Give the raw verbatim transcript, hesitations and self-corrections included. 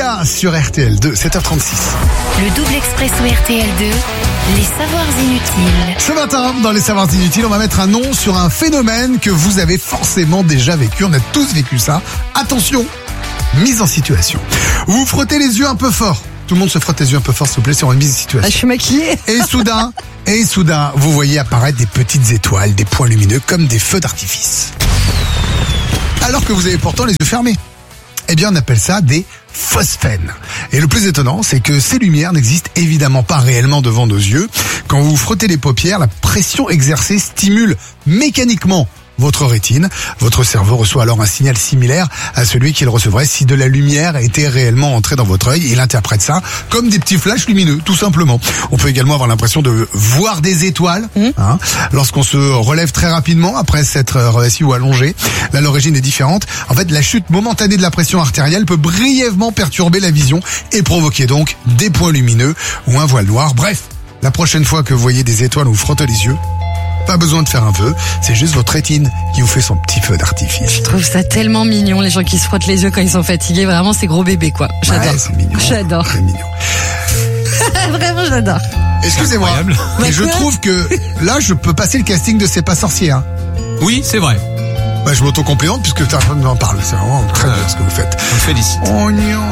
Sia sur R T L deux, sept heures trente-six. Le double expresso R T L deux, les savoirs inutiles. Ce matin, dans les savoirs inutiles, on va mettre un nom sur un phénomène que vous avez forcément déjà vécu. On a tous vécu ça. Attention, mise en situation. Vous frottez les yeux un peu fort. Tout le monde se frotte les yeux un peu fort, s'il vous plaît, sur une mise en situation. Ah, je suis maquillée. Et soudain, et soudain, vous voyez apparaître des petites étoiles, des points lumineux comme des feux d'artifice. Alors que vous avez pourtant les yeux fermés. Eh bien, on appelle ça des phosphènes. Et le plus étonnant, c'est que ces lumières n'existent évidemment pas réellement devant nos yeux. Quand vous frottez les paupières, la pression exercée stimule mécaniquement votre rétine. Votre cerveau reçoit alors un signal similaire à celui qu'il recevrait si de la lumière était réellement entrée dans votre œil. Il interprète ça comme des petits flashs lumineux, tout simplement. On peut également avoir l'impression de voir des étoiles, mmh. hein, lorsqu'on se relève très rapidement après s'être assis ou allongé. Là, l'origine est différente. En fait, la chute momentanée de la pression artérielle peut brièvement perturber la vision et provoquer donc des points lumineux ou un voile noir. Bref, la prochaine fois que vous voyez des étoiles ou vous frottez les yeux, pas besoin de faire un vœu, c'est juste votre rétine qui vous fait son petit feu d'artifice. Je trouve ça tellement mignon, les gens qui se frottent les yeux quand ils sont fatigués. Vraiment, c'est gros bébé, quoi. J'adore. Ouais, c'est mignon. J'adore. C'est mignon. Vraiment, j'adore. Excusez-moi, mais je trouve que là, je peux passer le casting de C'est pas sorcier. Hein. Oui, c'est vrai. Bah, je m'auto-complimente puisque personne n'en parle. C'est vraiment très bien ce que vous faites. On te félicite. Oh non.